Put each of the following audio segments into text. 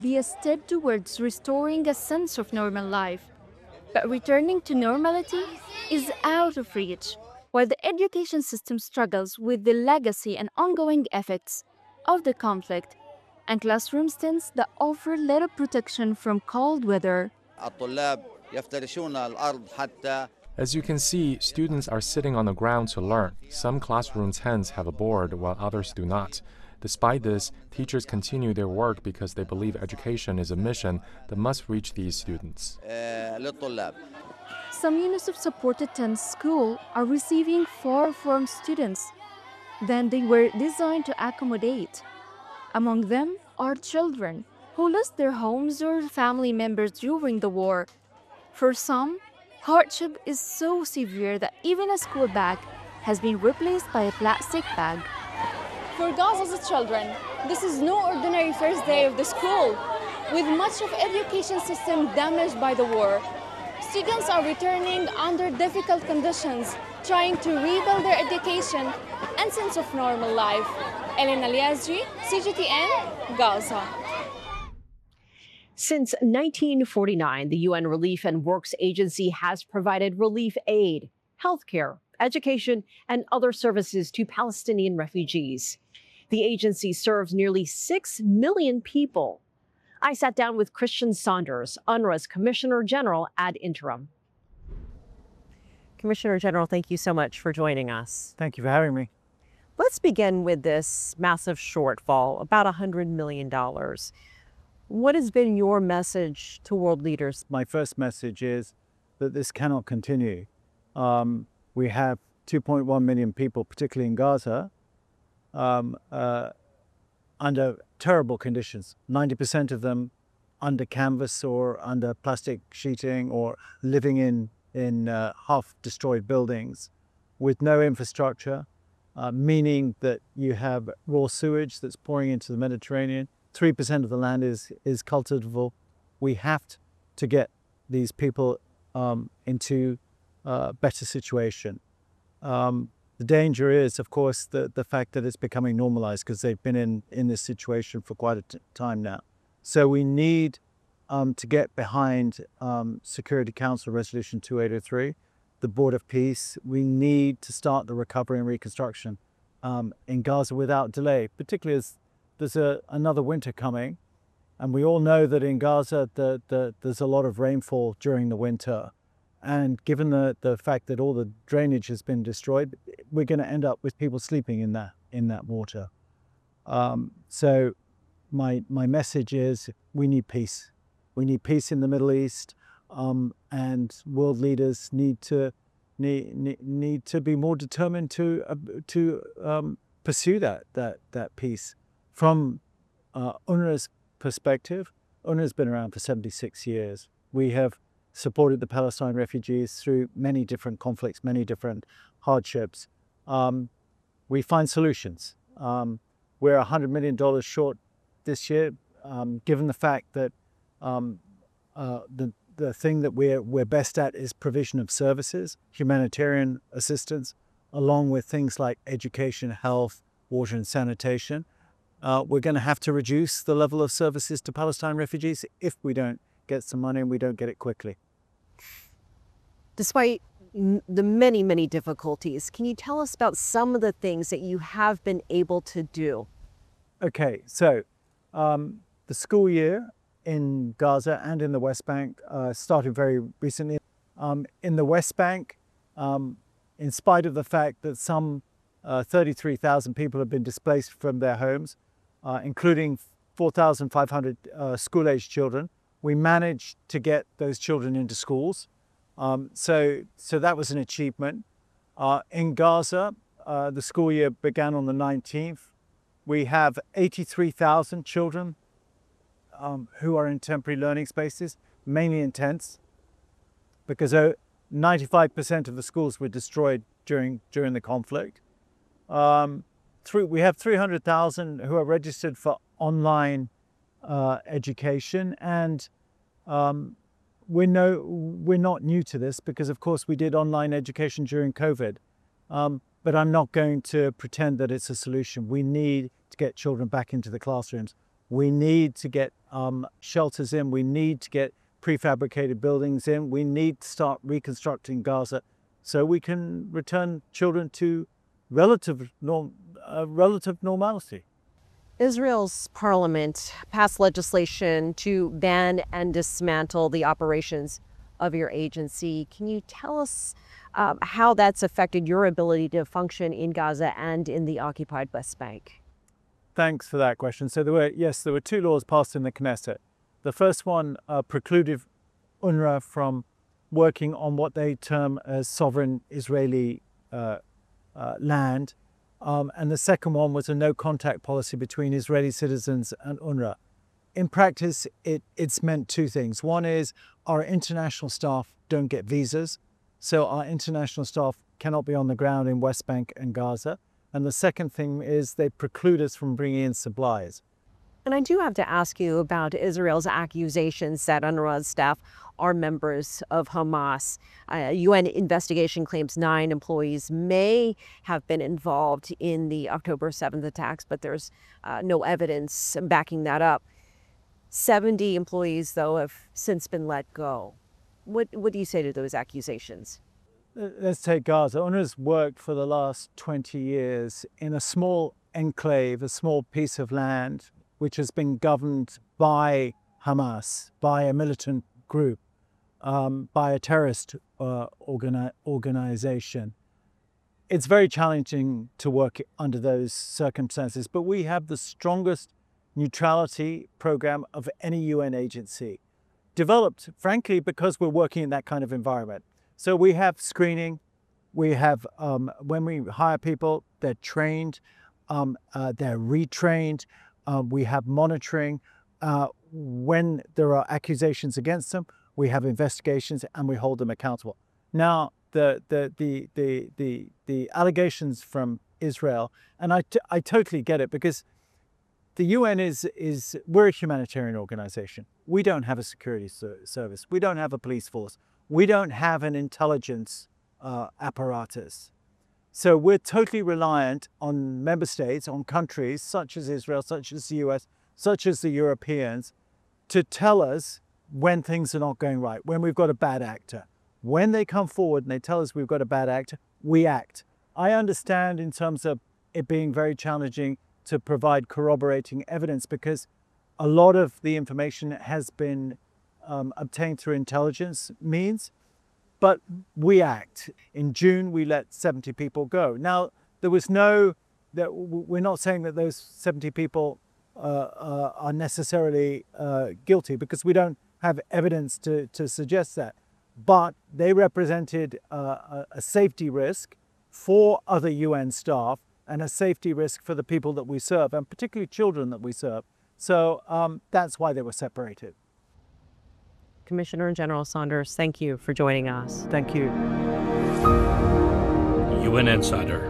be a step towards restoring a sense of normal life. But returning to normality is out of reach, while the education system struggles with the legacy and ongoing effects of the conflict, and classrooms tents that offer little protection from cold weather. الطلاب يفترشون الأرض حتى As you can see, students are sitting on the ground to learn. Some classroom tents have a board while others do not. Despite this, teachers continue their work because they believe education is a mission that must reach these students. للطلاب. Some UNICEF supported tents school are receiving far from students than they were designed to accommodate. Among them are children who lost their homes or family members during the war. For some, hardship is so severe that even a school bag has been replaced by a plastic bag. For Gaza's children, this is no ordinary first day of the school. With much of education system damaged by the war, students are returning under difficult conditions, trying to rebuild their education and sense of normal life. Elena Liazji, CGTN, Gaza. Since 1949, the UN Relief and Works Agency has provided relief aid, healthcare, education, and other services to Palestinian refugees. The agency serves nearly 6 million people. I sat down with Christian Saunders, UNRWA's Commissioner General ad interim. Commissioner General, thank you so much for joining us. Thank you for having me. Let's begin with this massive shortfall, about $100 million. What has been your message to world leaders? My first message is that this cannot continue. We have 2.1 million people, particularly in Gaza, under terrible conditions. 90% of them under canvas or under plastic sheeting or living in half-destroyed buildings with no infrastructure, meaning that you have raw sewage that's pouring into the Mediterranean. 3% of the land is cultivable. We have to get these people into a better situation. The danger is, of course, the fact that it's becoming normalized because they've been in this situation for quite a time now. So we need to get behind Security Council Resolution 2803, the Board of Peace. We need to start the recovery and reconstruction in Gaza without delay, particularly as there's another winter coming. And we all know that in Gaza, there's a lot of rainfall during the winter. And given the fact that all the drainage has been destroyed, we're going to end up with people sleeping in that water. So my message is we need peace. We need peace in the Middle East, and world leaders need to be more determined to pursue that peace. From UNRWA's perspective, UNRWA's been around for 76 years. We have supported the Palestine refugees through many different conflicts, many different hardships. We find solutions. We're $100 million short this year, given the fact that the thing that we're best at is provision of services, humanitarian assistance, along with things like education, health, water and sanitation. We're going to have to reduce the level of services to Palestine refugees if we don't get some money and we don't get it quickly. Despite the many, many difficulties, can you tell us about some of the things that you have been able to do? Okay, so the school year in Gaza and in the West Bank started very recently. In the West Bank, in spite of the fact that some 33,000 people have been displaced from their homes, including 4,500 school-aged children, we managed to get those children into schools. So that was an achievement. In Gaza, the school year began on the 19th. We have 83,000 children who are in temporary learning spaces, mainly in tents, because 95% of the schools were destroyed during the conflict. We have 300,000 who are registered for online education, and we're not new to this because, of course, we did online education during COVID. But I'm not going to pretend that it's a solution. We need to get children back into the classrooms. We need to get shelters in. We need to get prefabricated buildings in. We need to start reconstructing Gaza so we can return children to relative normality. Israel's parliament passed legislation to ban and dismantle the operations of your agency. Can you tell us how that's affected your ability to function in Gaza and in the occupied West Bank? Thanks for that question. So there were two laws passed in the Knesset. The first one precluded UNRWA from working on what they term as sovereign Israeli land. And the second one was a no-contact policy between Israeli citizens and UNRWA. In practice, it's meant two things. One is our international staff don't get visas, so our international staff cannot be on the ground in West Bank and Gaza. And the second thing is they preclude us from bringing in supplies. And I do have to ask you about Israel's accusations that UNRWA's staff are members of Hamas. A UN investigation claims 9 employees may have been involved in the October 7th attacks, but there's no evidence backing that up. 70 employees, though, have since been let go. What do you say to those accusations? Let's take Gaza. UNRWA's worked for the last 20 years in a small enclave, a small piece of land, which has been governed by Hamas, by a militant group, by a terrorist organization. It's very challenging to work under those circumstances, but we have the strongest neutrality program of any UN agency, developed, frankly, because we're working in that kind of environment. So we have screening, we have, when we hire people, they're trained, they're retrained, we have monitoring. When there are accusations against them, we have investigations and we hold them accountable. Now, the allegations from Israel, and I totally get it, because the UN we're a humanitarian organization. We don't have a security service. We don't have a police force. We don't have an intelligence apparatus. So we're totally reliant on member states, on countries such as Israel, such as the US, such as the Europeans, to tell us when things are not going right, when we've got a bad actor. When they come forward and they tell us we've got a bad actor, we act. I understand in terms of it being very challenging to provide corroborating evidence, because a lot of the information has been obtained through intelligence means, but we act. In June, we let 70 people go. Now, we're not saying that those 70 people are necessarily guilty, because we don't have evidence to suggest that. But they represented a safety risk for other UN staff and a safety risk for the people that we serve, and particularly children that we serve. So that's why they were separated. Commissioner General Saunders, thank you for joining us. Thank you. UN Insider.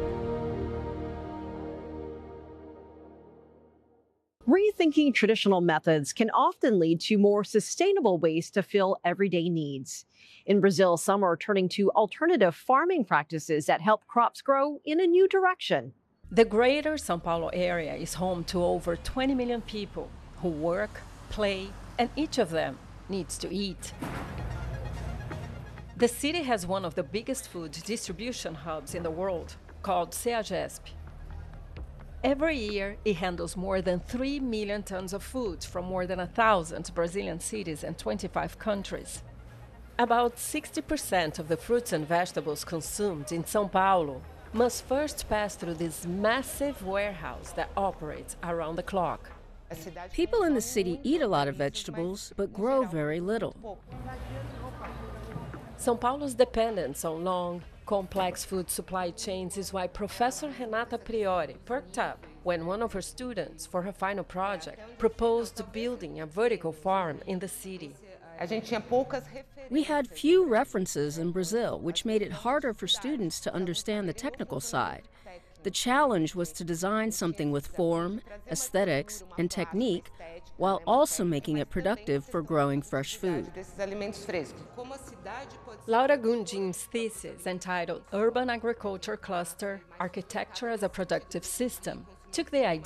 Rethinking traditional methods can often lead to more sustainable ways to fill everyday needs. In Brazil, some are turning to alternative farming practices that help crops grow in a new direction. The greater São Paulo area is home to over 20 million people who work, play, and each of them needs to eat. The city has one of the biggest food distribution hubs in the world, called CEAGESP. Every year, it handles more than 3 million tons of food from more than 1,000 Brazilian cities and 25 countries. About 60% of the fruits and vegetables consumed in São Paulo must first pass through this massive warehouse that operates around the clock. People in the city eat a lot of vegetables, but grow very little. São Paulo's dependence on long, complex food supply chains is why Professor Renata Priori perked up when one of her students, for her final project, proposed building a vertical farm in the city. We had few references in Brazil, which made it harder for students to understand the technical side. The challenge was to design something with form, aesthetics, and technique, while also making it productive for growing fresh food. Laura Gundim's thesis, entitled Urban Agriculture Cluster, Architecture as a Productive System, took the idea